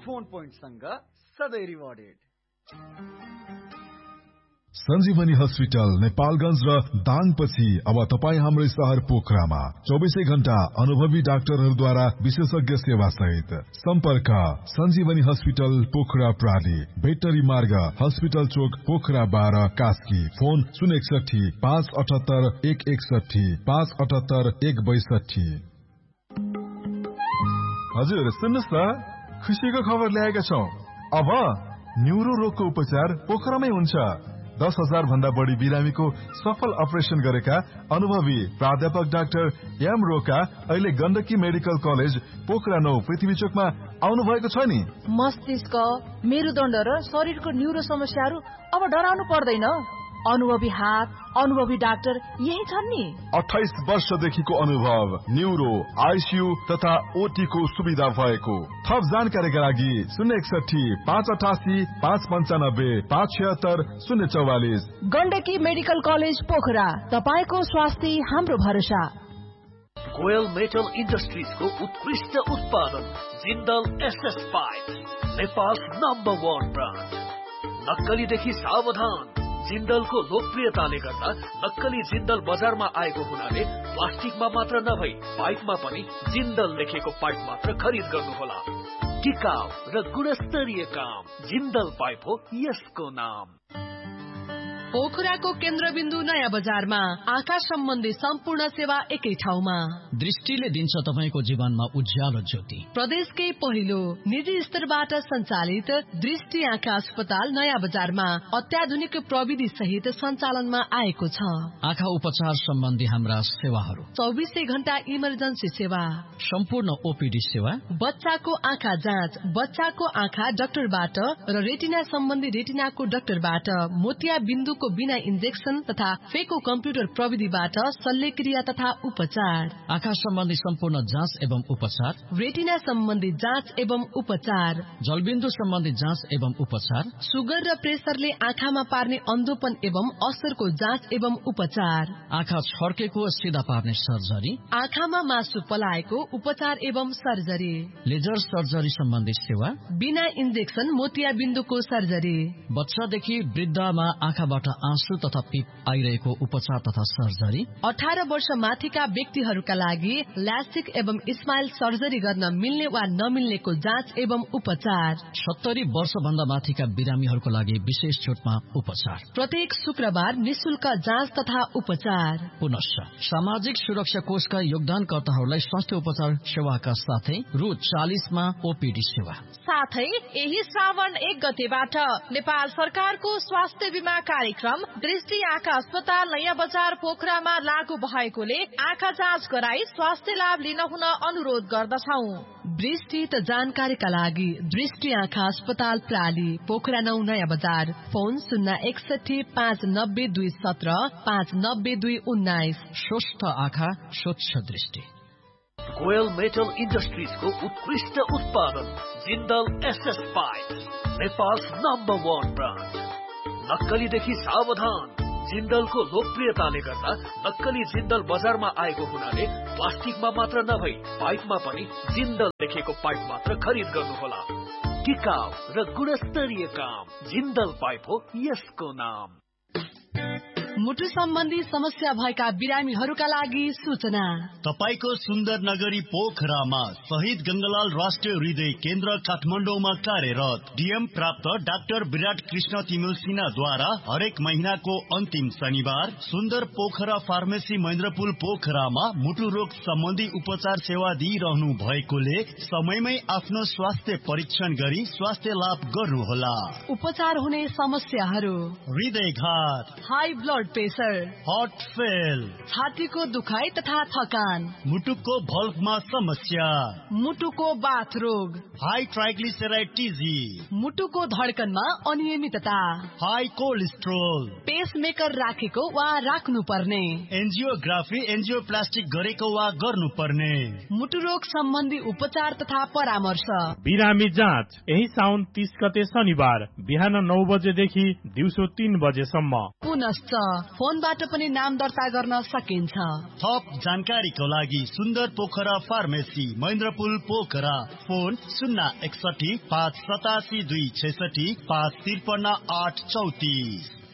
Phone पोइन्टसँग सधैँ rewarded. सञ्जीवनी hospital Nepalgunj र दाङपछि अब तपाईँ हाम्रो सहर पोखरामा 24 घण्टा अनुभवी डाक्टरहरूद्वारा विशेषज्ञ सेवा सहित। सम्पर्क सञ्जीवनी हस्पिटल पोखरा प्राली, भेटरी मार्ग, हस्पिटल चोक, पोखरा 12, कास्की। फोन 061 578 161 578 162। हजुर सुन्नुस् न, खुसीको खबर ल्याएका छौं। अब न्युरो रोगको उपचार पोखरामै हुन्छ। 10,000 भन्दा बढी बिरामीको सफल अपरेसन गरेका अनुभवी प्राध्यापक डाक्टर एम रोका अहिले गण्डकी मेडिकल कलेज पोखरा 9 पृथ्वी चोकमा आउनु भएको छ नि। मस्तिष्क, मेरुदण्ड र शरीरको न्युरो समस्याहरू अब डराउनु पर्दैन। अनुभवी हात, अनुभवी डाक्टर यही छन् नि। 28 वर्षदेखिको अनुभव, न्युरो, आइसियु तथा ओटी को सुविधा भएको। थप जानकारीका लागि 061 588 595 576 044। गण्डकी मेडिकल कलेज पोखरा, तपाईको स्वास्थ्य हाम्रो भरोसा। गोयल मेटल इन्डस्ट्रिजको उत्कृष्ट उत्पादन Jindal SS pipe, Nepal number 1 brand. नक्कलीदेखि सावधान। जिन्दलको लोकप्रियताले गर्दा नक्कली जिन्दल बजारमा आएको हुनाले प्लास्टिकमा मात्र नभई पाइपमा पनि जिन्दल लेखेको पाइप मात्र खरिद गर्नुहोला। टिकाउ र गुणस्तरीय काम, जिन्दल पाइप हो यसको नाम। पोखराको केन्द्रबिन्दु नयाँ बजारमा आँखा सम्बन्धी सम्पूर्ण सेवा एकै ठाउँमा। दृष्टिले दिन्छ तपाईको जीवनमा उज्यालो ज्योति। प्रदेशकै पहिलो निजी स्तरबाट सञ्चालित दृष्टि आँखा अस्पताल नयाँ बजारमा अत्याधुनिक प्रविधि सहित सञ्चालनमा आएको छ। आँखा उपचार सम्बन्धी हाम्रा सेवाहरू 24 घण्टा इमर्जेन्सी सेवा, सम्पूर्ण ओपीडी सेवा, बच्चाको आँखा जाँच बच्चाको आँखा डाक्टरबाट र रेटिना सम्बन्धी रेटिनाको डाक्टरबाट, मोतिया बिन्दु को बिना इन्जेक्सन तथा फेको कम्प्युटर प्रविधिबाट शल्यक्रिया तथा उपचार, आँखा सम्बन्धी सम्पूर्ण जाँच एवं उपचार, रेटिना सम्बन्धी जाँच एवं उपचार, जलबिन्दु सम्बन्धी जाँच एवं उपचार, सुगर र प्रेसरले आँखामा पार्ने अन्धोपन एवं असरको जाँच एवं उपचार, आँखा छर्केको सिधा पार्ने सर्जरी, आँखामा मासु पलाएको उपचार एवं सर्जरी, लेजर सर्जरी सम्बन्धी सेवा, बिना इन्जेक्सन मोतिया बिन्दुको सर्जरी, बच्चादेखि वृद्धमा आँखाबाट आँसु तथा पिप आइरहेको उपचार तथा सर्जरी, 18 वर्ष माथिका व्यक्तिहरूका लागि ल्यासिक एवं स्माइल सर्जरी गर्न मिल्ने वा नमिल्नेको जाँच एवं उपचार, 70 वर्ष भन्दा माथिका बिरामीहरूको लागि विशेष छुटमा उपचार, प्रत्येक शुक्रबार निशुल्क जाँच तथा उपचार। पुनश्च सामाजिक सुरक्षा कोषका योगदानकर्ताहरूलाई स्वास्थ्य उपचार सेवाका साथै रु 40 मा ओपीडी सेवा। साथै यही श्रावण 1 गतेबाट नेपाल सरकारको स्वास्थ्य बीमा कार्यक्रम दृष्टि आँखा अस्पताल नयाँ बजार पोखरामा लागू भएकोले आँखा जाँच गराई स्वास्थ्य लाभ लिन हुन अनुरोध गर्दछौं। विस्तृत जानकारीका लागि दृष्टि आँखा अस्पताल प्राली, पोखरा 9 नयाँ बजार। फोन 061 590 217 590 219। स्वस्थ आँखा स्वच्छ दृष्टि। गोयल मेटल इन्डस्ट्रिजको उत्कृष्ट उत्पादन Jindal SS pipe, Nepal number 1 brand. नक्कलीदेखि सावधान। जिन्दलको लोकप्रियताले गर्दा नक्कली जिन्दल बजारमा आएको हुनाले प्लास्टिकमा मात्र नभई पाइपमा पनि जिन्दल लेखेको पाइप मात्र खरिद गर्नुहोला। टिकाउ र गुणस्तरीय काम, जिन्दल पाइप हो यसको नाम। मुटु सम्बन्धी समस्या भएका बिरामीहरूका लागि सूचना। तपाईको सुन्दर नगरी पोखरामा शहीद गंगालाल राष्ट्रिय हृदय केन्द्र काठमाडौँमा कार्यरत डीएम प्राप्त डाक्टर विराट कृष्ण तिमिल सिन्हाद्वारा हरेक महिनाको अन्तिम शनिबार सुन्दर पोखरा फार्मेसी महेन्द्रपुल पोखरामा मुटु रोग सम्बन्धी उपचार सेवा दिइरहनु भएकोले समयमै आफ्नो स्वास्थ्य परीक्षण गरी स्वास्थ्य लाभ गर्नुहोला। उपचार हुने समस्याहरू: हृदयघात, high blood pressure, heart fail, छातीको दुखाइ तथा थकान, मुटुको भल्भमा समस्या, मुटुको बाथ रोग, हाई ट्राइग्लिसराइड टिजी, मुटुको धड्कनमा अनियमितता, हाई कोलेस्ट्रोल, पेसमेकर राखेको वा राख्नु पर्ने, एन्जियोग्राफी एन्जियोप्लास्टिक गरेको वा गर्नुपर्ने, मुटु रोग सम्बन्धी उपचार तथा परामर्श। बिरामी जाँच यही साउन 30 गते शनिबार बिहान 9 बजेदेखि दिउँसो 3 बजेसम्म। पुनश्च फोनबाट पनि नाम दर्ता गर्न सकिन्छ। थप जानकारीको लागि सुन्दर पोखरा फार्मेसी, महेन्द्रपुल पोखरा, फोन 061 587 266 553 834।